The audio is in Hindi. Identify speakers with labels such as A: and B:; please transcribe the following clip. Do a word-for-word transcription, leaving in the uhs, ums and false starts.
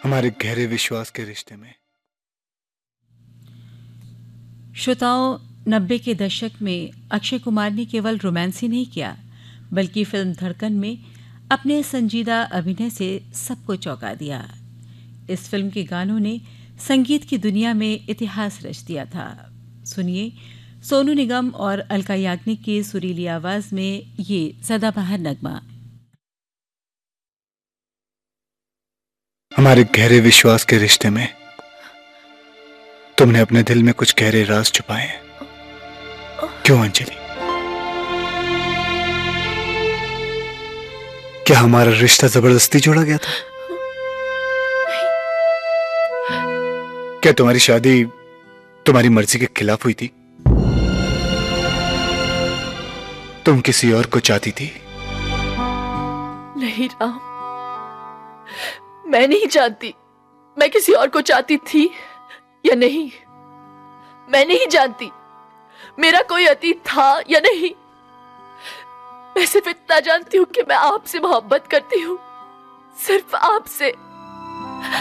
A: हमारे गहरे विश्वास के रिश्ते में।
B: श्रोताओं, नब्बे के दशक में अक्षय कुमार ने केवल रोमांस ही नहीं किया, बल्कि फिल्म धड़कन में अपने संजीदा अभिनय से सबको चौंका दिया। इस फिल्म के गानों ने संगीत की दुनिया में इतिहास रच दिया था। सुनिए सोनू निगम और अलका याग्निक की सुरीली आवाज में ये सदाबहार नगमा।
A: हमारे गहरे विश्वास के रिश्ते में तुमने अपने दिल में कुछ गहरे राज छुपाए हैं। क्यों अंजलि? क्या हमारा रिश्ता जबरदस्ती जोड़ा गया था? क्या तुम्हारी शादी तुम्हारी मर्जी के खिलाफ हुई थी? तुम किसी और को चाहती थी?
C: नहीं राम, मैं नहीं जानती मैं किसी और को चाहती थी या नहीं। मैं नहीं जानती मेरा कोई अतीत था या नहीं। मैं सिर्फ इतना जानती हूं कि मैं आपसे मोहब्बत करती हूं, सिर्फ आपसे।